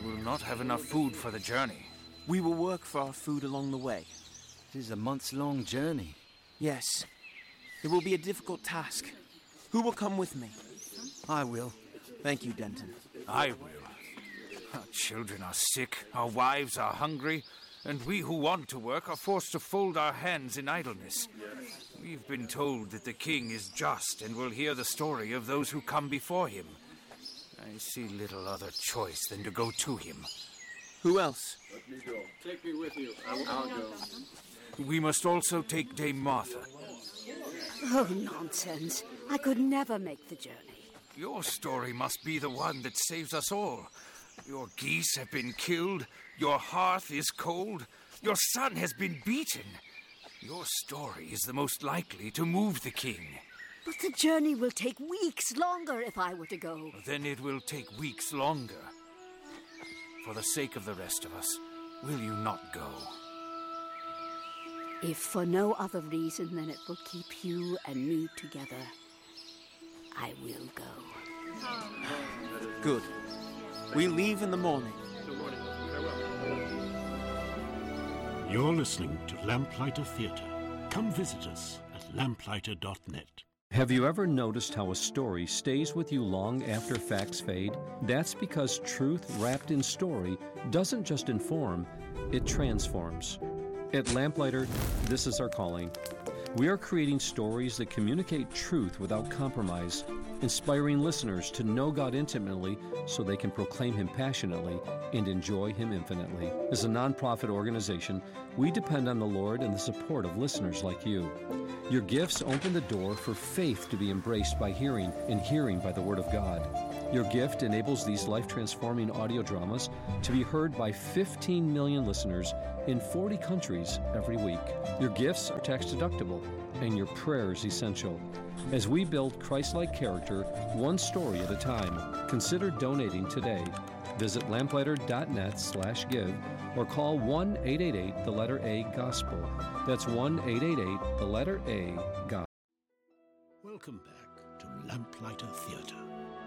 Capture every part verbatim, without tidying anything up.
will not have enough food for the journey. We will work for our food along the way. It is a months-long journey. Yes. It will be a difficult task. Who will come with me? I will. Thank you, Denton. I will. Our children are sick, our wives are hungry, and we who want to work are forced to fold our hands in idleness. We've been told that the king is just and will hear the story of those who come before him. I see little other choice than to go to him. Who else? Let me go. Take me with you. I'll, I'll go. We must also take Dame Martha. Oh, nonsense. I could never make the journey. Your story must be the one that saves us all. Your geese have been killed, your hearth is cold, your son has been beaten. Your story is the most likely to move the king. But the journey will take weeks longer if I were to go. Then it will take weeks longer. For the sake of the rest of us, will you not go? If for no other reason than it will keep you and me together, I will go. Good. We leave in the morning. You're listening to Lamplighter Theatre. Come visit us at lamplighter dot net. Have you ever noticed how a story stays with you long after facts fade? That's because truth wrapped in story doesn't just inform, it transforms. At Lamplighter, this is our calling. We are creating stories that communicate truth without compromise, inspiring listeners to know God intimately so they can proclaim Him passionately and enjoy Him infinitely. As a nonprofit organization, we depend on the Lord and the support of listeners like you. Your gifts open the door for faith to be embraced by hearing and hearing by the Word of God. Your gift enables these life-transforming audio dramas to be heard by fifteen million listeners in forty countries every week. Your gifts are tax-deductible, and your prayers essential. As we build Christ-like character, one story at a time, consider donating today. Visit lamplighter dot net slash give or call one eight eight eight, the letter A, Gospel. That's one eight eight eight, the letter A, Gospel. Welcome back to Lamplighter Theatre.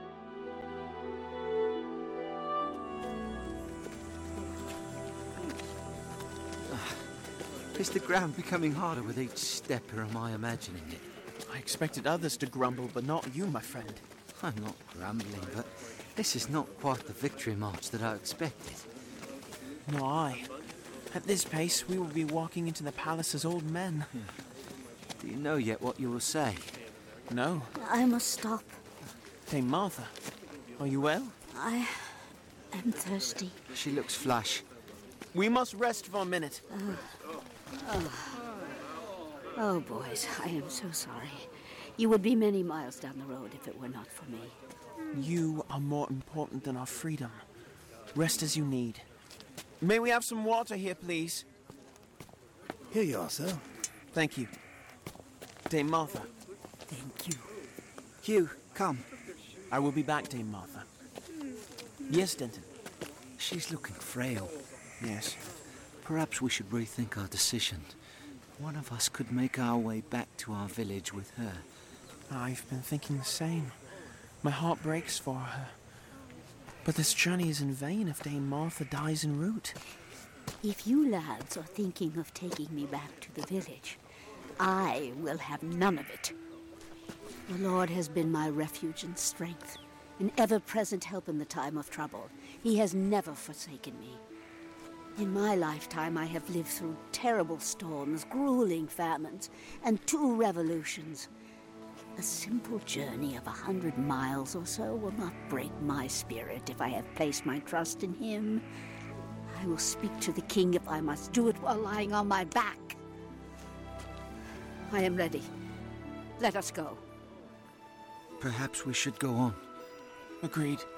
Is the ground becoming harder with each step, or am I imagining it? I expected others to grumble, but not you, my friend. I'm not grumbling, but this is not quite the victory march that I expected. Nor I. At this pace, we will be walking into the palace as old men. Do you know yet what you will say? No. I must stop. Dame Martha, are you well? I am thirsty. She looks flush. We must rest for a minute. Oh. Oh. Oh, boys, I am so sorry. You would be many miles down the road if it were not for me. You are more important than our freedom. Rest as you need. May we have some water here, please? Here you are, sir. Thank you. Dame Martha. Thank you. Hugh, come. I will be back, Dame Martha. Yes, Denton. She's looking frail. Yes. Perhaps we should rethink our decision. One of us could make our way back to our village with her. I've been thinking the same. My heart breaks for her. But this journey is in vain if Dame Martha dies en route. If you lads are thinking of taking me back to the village, I will have none of it. The Lord has been my refuge and strength, an ever-present help in the time of trouble. He has never forsaken me. In my lifetime, I have lived through terrible storms, grueling famines, and two revolutions. A simple journey of a hundred miles or so will not break my spirit if I have placed my trust in him. I will speak to the king if I must do it while lying on my back. I am ready. Let us go. Perhaps we should go on. Agreed.